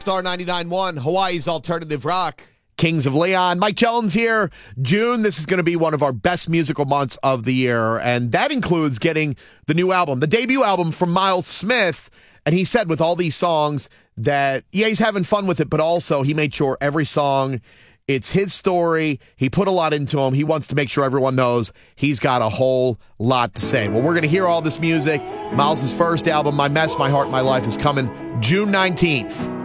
Star 99.1, Hawaii's Alternative Rock. Kings of Leon. Mike Jones here. June, this is going to be one of our best musical months of the year, and that includes getting the new album, the debut album from Miles Smith. And he said with all these songs that, yeah, he's having fun with it, but also he made sure every song, it's his story. He put a lot into them. He wants to make sure everyone knows he's got a whole lot to say. Well, we're going to hear all this music. Miles' first album, My Mess, My Heart, My Life, is coming June 19th.